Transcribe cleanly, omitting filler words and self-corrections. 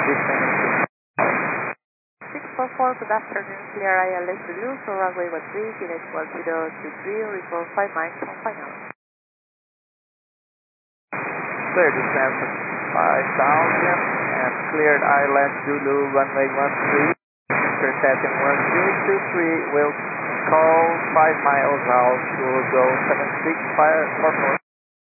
descending to 644, good afternoon, clear ILS Zulu, for runway 13, QNH 1023, report 5 miles from final. clear descent to 5,000 and cleared ILS Zulu runway 13, intercepting 1023, will call 5 miles out to go 7644.